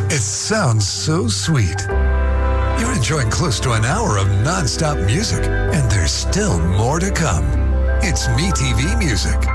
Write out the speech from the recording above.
It sounds so sweet. You're enjoying close to an hour of non-stop music, and there's still more to come. It's MeTV Music.